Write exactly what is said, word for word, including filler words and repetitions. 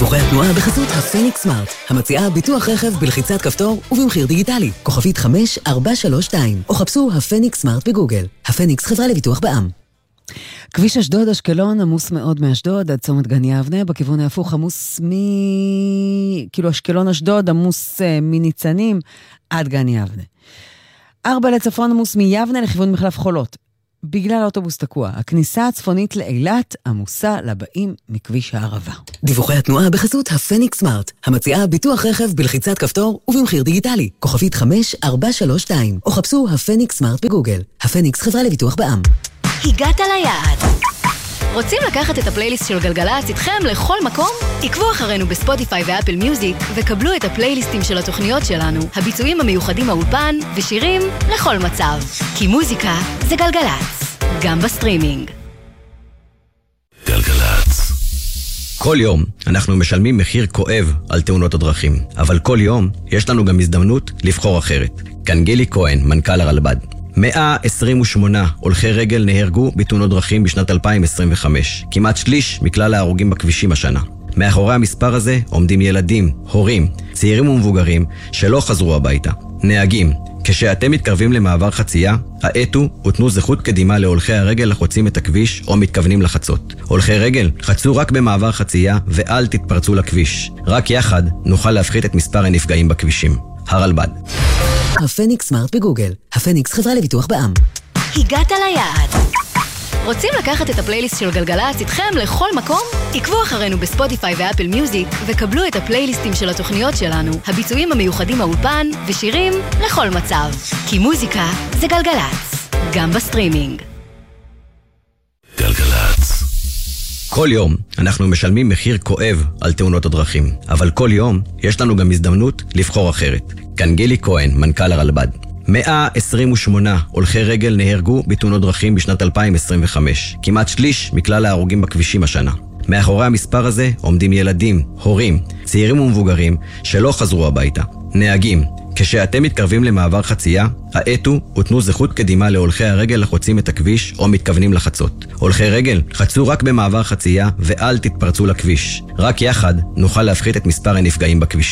דיווחי התנועה בחסות הפניקס סמארט, המציעה ביטוח רכב בלחיצת כפתור ובמחיר דיגיטלי. כוכבית חמש ארבע שלוש שתיים, או חפשו הפניקס סמארט בגוגל. הפניקס חברה לביטוח בע"מ. כביש אשדוד אשקלון עמוס מאוד מאשדוד עד צומת גן יבנה, בכיוון ההפוך עמוס מ... כאילו אשקלון אשדוד עמוס מניצנים עד גן יבנה. ארבע לצפון עמוס מיבנה לכיוון מחלף חולות. בגלל האוטובוס תקוע, הכניסה הצפונית לאילת עמוסה לבאים מכביש הערבה. דיווחי התנועה בחסות הפניקס סמארט, המציעה ביטוח רכב בלחיצת כפתור ובמחיר דיגיטלי. כוכבית חמש ארבע שלוש שתיים, או חפשו הפניקס סמארט בגוגל. הפניקס חברה לביטוח בע"מ. הגעת ליעד. רוצים לקחת את הפלייליסט של גלגלצ איתכם לכל מקום? עקבו אחרינו בספוטיפיי ואפל מיוזיק וקבלו את הפלייליסטים של התוכניות שלנו, הביצועים המיוחדים האולפן ושירים לכל מצב. כי מוזיקה זה גלגלצ, גם בסטרימינג. גלגלצ. כל יום אנחנו משלמים מחיר כואב על תאונות הדרכים, אבל כל יום יש לנו גם הזדמנות לבחור אחרת. כאן גילי כהן, מנכ"ל הרלב"ד. מאה עשרים ושמונה הולכי רגל נהרגו בתאונות דרכים בשנת אלפיים עשרים וחמש, כמעט שליש מכלל ההרוגים בכבישים השנה. מאחורי המספר הזה עומדים ילדים, הורים, צעירים ומבוגרים שלא חזרו הביתה. נהגים, כשאתם מתקרבים למעבר חצייה, האטו ותנו זכות קדימה להולכי הרגל לחוצים את הכביש או מתכוונים לחצות. הולכי רגל, חצו רק במעבר חצייה ואל תתפרצו לכביש. רק יחד נוכל להפחית את מספר הנפגעים בכבישים. הרלב"ד. הפניקס סמארט בגוגל. הפניקס חברה לביטוח בע"מ. הגעת ליעד. רוצים לקחת את הפלייליסט של גלגלצ איתכם לכל מקום? עקבו אחרינו בספוטיפיי ואפל מיוזיק וקבלו את הפלייליסטים של התוכניות שלנו, הביצועים המיוחדים האולפן ושירים לכל מצב. כי מוזיקה זה גלגלצ, גם בסטרימינג. גלגלצ. כל יום אנחנו משלמים מחיר כואב על תאונות הדרכים, אבל כל יום יש לנו גם הזדמנות לבחור אחרת. כאן גילי כהן, מנכ"ל הרלב"ד. מאה עשרים ושמונה הולכי רגל נהרגו בתאונות דרכים בשנת אלפיים עשרים וחמש, כמעט שליש מכלל ההרוגים בכבישים השנה. מאחורי המספר הזה עומדים ילדים, הורים, צעירים ומבוגרים שלא חזרו הביתה. נהגים, כשאתם מתקרבים למעבר חצייה, האטו ותנו זכות קדימה להולכי הרגל לחוצים את הכביש או מתכוונים לחצות. הולכי רגל, חצו רק במעבר חצייה ואל תתפרצו לכביש. רק יחד נוכל להפחית את מספר הנפגעים בכביש.